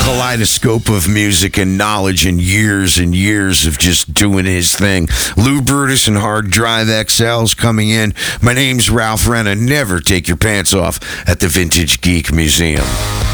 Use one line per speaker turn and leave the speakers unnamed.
kaleidoscope of music and knowledge and years of just doing his thing. Lou Brutus and Hard Drive XL's coming in. My name's Ralph Renna. Never take your pants off at the Vintage Geek Museum.